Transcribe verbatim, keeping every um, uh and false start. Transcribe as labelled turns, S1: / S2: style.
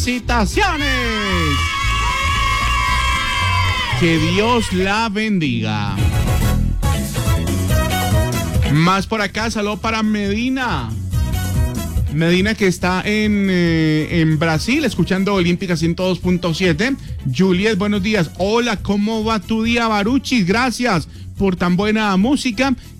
S1: felicitaciones. Que Dios la bendiga. Más por acá, saludo para Medina. Medina que está en, eh, en Brasil, escuchando Olímpica ciento dos punto siete. Juliet, buenos días. Hola, ¿cómo va tu día, Baruchis? Gracias por tan buena música.